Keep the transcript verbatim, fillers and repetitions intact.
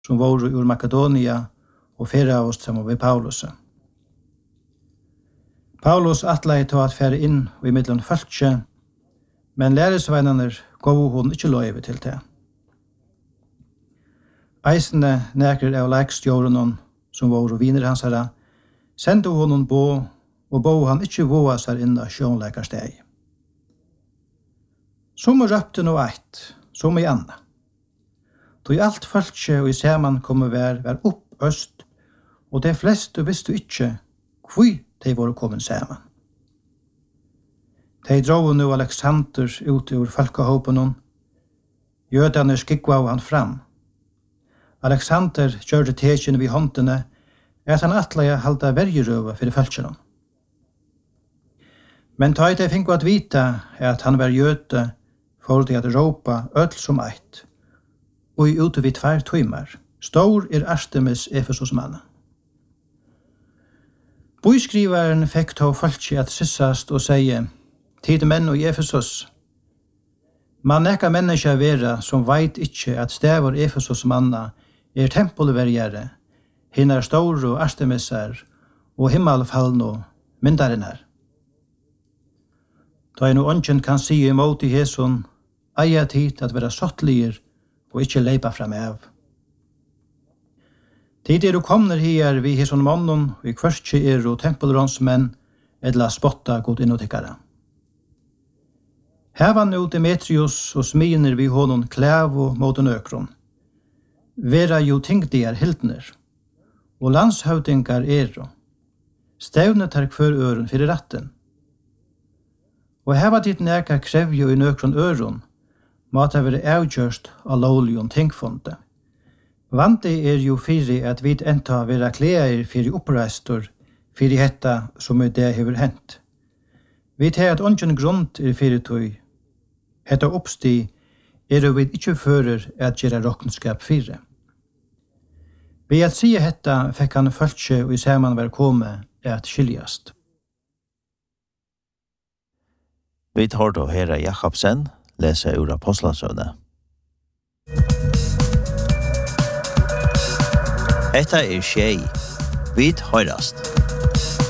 som var ur Makedonia og fyrre av oss sammen ved Paulus. Paulus atlei til at fære inn i middelen fölkje, men læresveinene gav hun ikke løyve til det. Eisene nekrer av leikstjåren som var viner hans herre, sendte hun bo, og bo han ikke voa seg inn av sjånleikarsteg. Som røpte noe eit, som i anna. Då alt fölkje og i saman komme vær, vær opp øst, og de fleste visste ikke hvor de var kommet saman. De drog nu Alexander ut ur folkehåpen, jødene skikva av han fram. Alexander gjørte tekjen vid håndene, at han atleie halda vergerøve for fölkjene. Men ta de fikk at vita at han var jøde, for de at råpa ødel som eit, og i ute vid tvær tøymar. Stor er Artemis Efesos manna. Boiskrivaren fikk to fölkje at sissast og seie, tid menn og Efesos, man nekka menneska vera som veit ikkje at stavur Efesos manna er tempelvergjere, hinnar store Artemisar og himmelfallno myndarinnar. Da en ånden kan si imot i Hesun, eia tid at vera sottliger og ikkje leipa fram av. Tid er du komner her vi Hesun mannen, vi kvørstje er og tempelronsmenn, edla spotta god innotikkara. Hevan nu Demetrius og sminer vi honom klævo mot en økron. Vera jo tingdier hildner, og landshøvdingar er, stevnet her kvør øren fyrir ratten. Og heva ditt neka krevjo i nøkron øron, måtte være avgjørst av lovligon tingfonde. Vandi er jo fyrir at vi enta vera klæir fyrir oppreistor, fyrir hetta som er det hever hent. Vi tar at ongen grunnt er fyrir tøy. Hetta oppsti er jo vi ikkje fører at gjera rokkenskap fyrir. Ved at sige hetta fikk han fölkje og i saman var kome at skiljast. Vi tar då Herre Jakobsen lese ur Apostlasøvne. Etta er tjej. Vi høyrast.